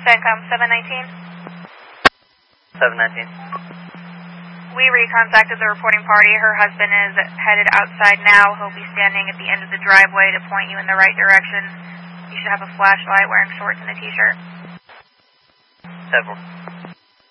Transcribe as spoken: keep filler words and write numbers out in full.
CENTCOM seven nineteen. seven nineteen. We recontacted the reporting party. Her husband is headed outside now. He'll be standing at the end of the driveway to point you in the right direction. You should have a flashlight, wearing shorts and a t-shirt. Several.